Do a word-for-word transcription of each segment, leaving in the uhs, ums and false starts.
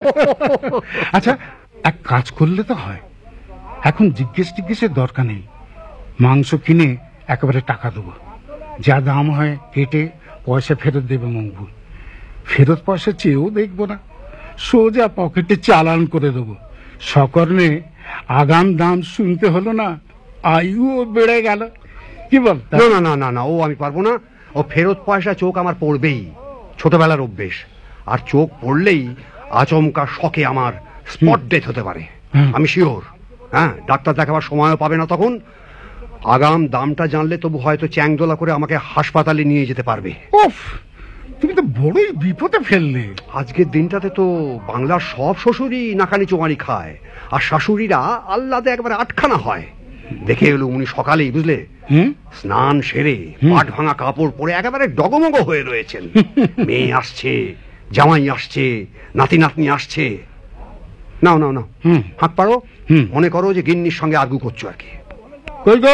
আচ্ছা, এক কাজ করলে তো হয়, এখন জিজ্ঞেস টিজ্ঞেসের দরকার নেই, মাংস কিনে একেবারে টাকা দেবো, যা দাম হয় কেটে পয়সা ফেরত দেবে মকবুল। ফেরত পয়সা চেয়েও দেখবো না, সোজা পকেটে চালান করে দেবো। সকর্ণে আগাম দাম শুনতে হলো না, আয়ুও বেড়ে গেল। কি বল? না না না না, ও আমি পারবো না। ও ফেরত পয়সা চোখ আমার পড়বেই, ছোটবেলার অভ্যেস। আর চোখ পড়লেই আচমকা শকে আমার স্পট ডেথ হতে পারে, আমি শিওর। হ্যাঁ, ডাক্তার দেখাবার সময়ও পাবে না তখন। আগাম দামটা জানলে তবু হয়তো চ্যাংদোলা করে আমাকে হাসপাতালে নিয়ে যেতে পারবে। উফ, তুমি তো বড়ই বিপদে ফেললে। আজকের দিনটাতে তো বাংলার সব শ্বশুরই নাকানি চোয়ানি খায়, আর শাশুড়িরা আল্লাদে একবারে আটখানা হয়। দেখে এলো উনি সকালেই, বুঝলে, স্নান সেরে পাট ভাঙা কাপড় পরে একেবারে ডগমগ হয়ে রয়েছেন। মেয়ে আসছে, জামাই আসছে, নাতি নাতনি আসছে। নাও নাও নাও, হাত পারো, মনে করো যে গিন্নির সঙ্গে আগু করছো আর কি। কই গো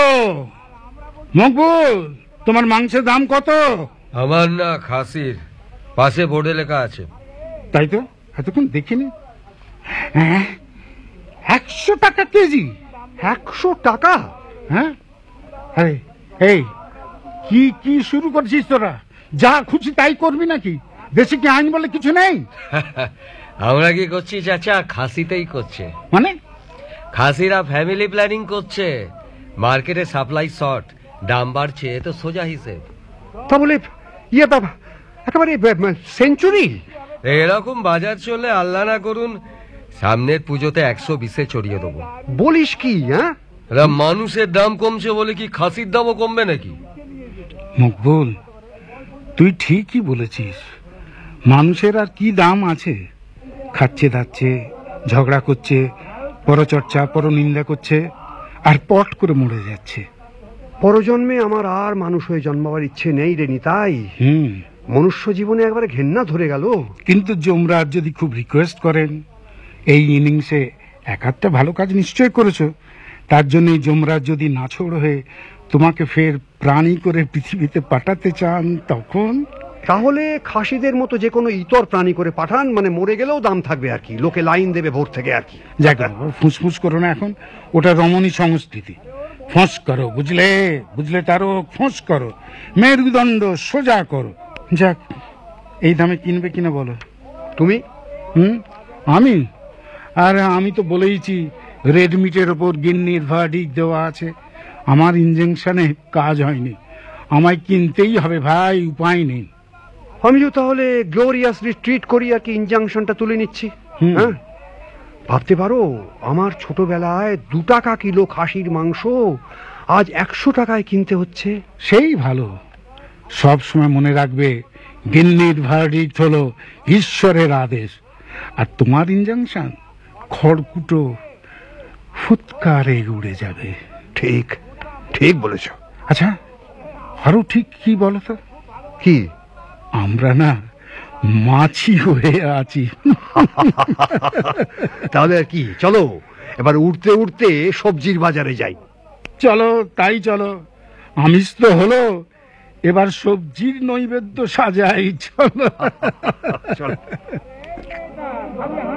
মকবুল, তোমার মাংসের দাম কত? আমার না খাসির, পাশে বোর্ডে লেখা আছে। তাই তো, এতক্ষণ দেখিনি। হ্যাঁ, একশো টাকা কেজি। একশো টাকা? হ্যাঁ, আরে এই কি কি শুরু করছিস তোরা? যা খুশি তাই করবি নাকি? দেশে কি আইন বলে কিছু নেই? আমরা কি করছি চাচা? খাসিতেই করছে। মানে খাসিরা ফ্যামিলি প্ল্যানিং করছে, মার্কেটে সাপ্লাই শর্ট, দাম বাড়ছে, তো সোজা হিসেব। তা বলে ইয়ে বাবা, একেবারে সেঞ্চুরি। এরকম বাজার চলে আল্লাহ না করুন সামনের পুজোতে একশো বিশে চড়িয়ে দেবো। বলিস কি? হ্যাঁ, মানুষের দাম কমছে বলে কি খাসির দামও কমবে নাকি? মকবুল, তুই ঠিকই বলেছিস। মানুষের আর কি দাম আছে? খাচ্ছে দাচ্ছে, ঝগড়া করছে, পরচর্চা পরনিন্দা করছে, আর পট করে মরে যাচ্ছে। পরজন্মে আমার আর মানুষ হয়ে জন্মাবার ইচ্ছে নেই রে নিতাই। হুম, মনুষ্য জীবনে একবারে ঘেন্না ধরে গেল। কিন্তু যমরাজ যদি খুব রিকোয়েস্ট করেন, এই ইনিংসে এক আধটা ভালো কাজ নিশ্চয় করেছো, তার জন্য যমরাজ যদি নাছোড় হয়ে তোমাকে ফের প্রাণী করে পৃথিবীতে পাঠাতে চান, তখন তাহলে খাসিদের মতো যে কোনো ইতর প্রাণী করে পাঠান, মানে মরে গেলেও দাম থাকবে আর কি, লোকে লাইন দেবে ভোর থেকে আর কি। যাক, ফুসফুস করো না এখন, ওটা রমণী সংস্কৃতি। ফোঁস করো, বুঝলে বুঝলে তারও ফোঁস করো, মেরুদণ্ড সোজা করো। যাক, এই দামে কিনবে কিনা বলো তুমি? হুম, আমি? আর আমি তো বলেইছি রেড মিটের ওপর গিন্নির ভার্ডিক্ট দেওয়া আছে। আমার ইনজেকশনে কাজ হয়নি, আমায় কিনতেই হবে ভাই, উপায় নেই। আমিও তাহলে গ্লোরিয়াসলি ট্রিট করি আর কি, ইনজাংশনটা তুলে নিচ্ছি। হ্যাঁ, ভাবতে পারো আমার ছোটবেলায় দু টাকা কিলো খাসির মাংস আজ একশো টাকায় কিনতে হচ্ছে। সেই ভালো। সব সময় মনে রাখবে, গিন্নির ভার্ডিক্ট হলো ঈশ্বরের আদেশ, আর তোমার ইনজাংশন খড়কুটো ফুৎকারে উড়ে যাবে। ঠিক ঠিক বলেছ। আচ্ছা, আরো ঠিক কি বলো তো? কি? আমরা না মাছি হয়ে আছি। তাহলে আর কি, চলো এবার উঠতে উঠতে সবজির বাজারে যাই। চলো, তাই চলো। আমিষ তো হলো, এবার সবজির নৈবেদ্য সাজাই। চলো চলো।